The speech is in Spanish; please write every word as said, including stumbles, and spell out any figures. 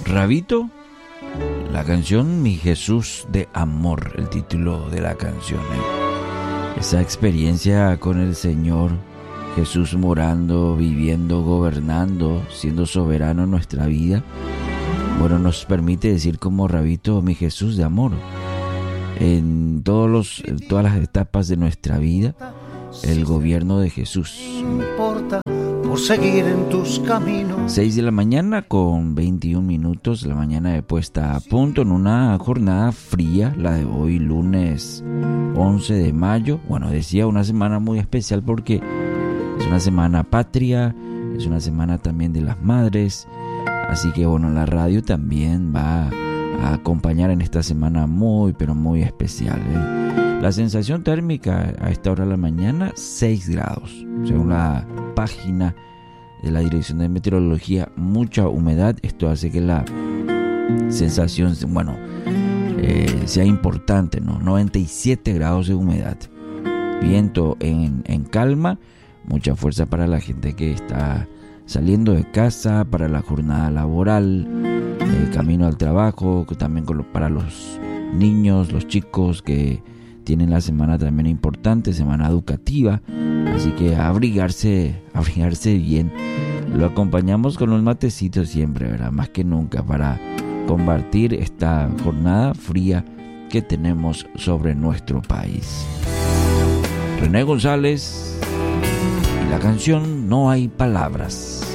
Rabito, la canción Mi Jesús de Amor, el título de la canción. ¿eh? Esa experiencia con el Señor, Jesús morando, viviendo, gobernando, siendo soberano en nuestra vida, bueno, nos permite decir como Rabito, mi Jesús de amor. En, todos los, en todas las etapas de nuestra vida, el gobierno de Jesús. Por seguir en tus caminos. seis de la mañana con veintiún minutos, la mañana de puesta a punto en una jornada fría, la de hoy lunes once de mayo. Bueno, decía una semana muy especial porque es una semana patria, es una semana también de las madres, así que bueno, la radio también va a acompañar en esta semana muy pero muy especial. ¿eh? La sensación térmica a esta hora de la mañana, seis grados, según la página de la Dirección de Meteorología. Mucha humedad, esto hace que la sensación, bueno, eh, sea importante, ¿no? noventa y siete grados de humedad, viento en, en calma, mucha fuerza para la gente que está saliendo de casa, para la jornada laboral, eh, camino al trabajo, también con lo, para los niños, los chicos que tienen la semana también importante, semana educativa, así que abrigarse, abrigarse bien. Lo acompañamos con un matecito siempre, ¿verdad? Más que nunca para combatir esta jornada fría que tenemos sobre nuestro país. René González y la canción No hay palabras.